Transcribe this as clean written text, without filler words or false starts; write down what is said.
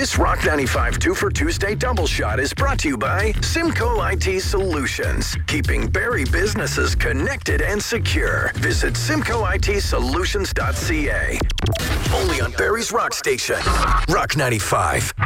This Rock 95 2 for Tuesday double shot is brought to you by Simco IT Solutions, keeping Barrie businesses connected and secure. Visit simcoitsolutions.ca. Only on Barrie's Rock Station, Rock 95.